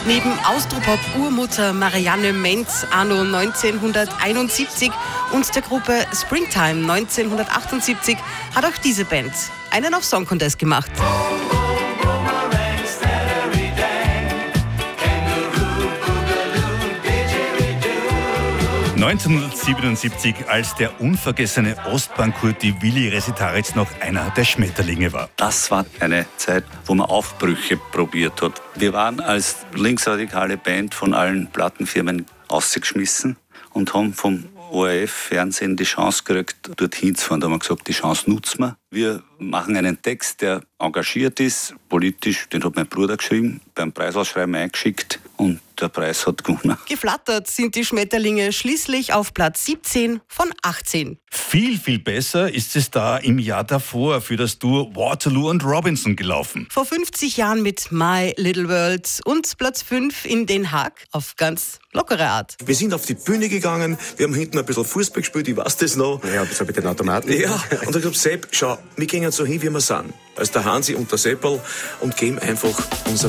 Neben Austropop-Urmutter Marianne Menz anno 1971 und der Gruppe Springtime 1978 hat auch diese Band einen auf Song Contest gemacht. 1977, als der unvergessene Ostbahn-Kurti Willi Resetaritz noch einer der Schmetterlinge war. Das war eine Zeit, wo man Aufbrüche probiert hat. Wir waren als linksradikale Band von allen Plattenfirmen ausgeschmissen und haben vom ORF-Fernsehen die Chance gekriegt, dorthin zu fahren. Da haben wir gesagt, die Chance nutzen wir. Wir machen einen Text, der engagiert ist, politisch, den hat mein Bruder geschrieben, beim Preisausschreiben eingeschickt und der Preis hat gewonnen. Geflattert sind die Schmetterlinge schließlich auf Platz 17 von 18. Viel, viel besser ist es da im Jahr davor für das Duo Waterloo und Robinson gelaufen. Vor 50 Jahren mit My Little World und Platz 5 in Den Haag auf ganz lockere Art. Wir sind auf die Bühne gegangen, wir haben hinten ein bisschen Fußball gespielt, ich weiß das noch. Ja, so mit den Automaten. Ja, und ich glaube, Sepp, schau, wir gehen so hin, wie wir sind. Als der Hansi und der Seppel und geben einfach unser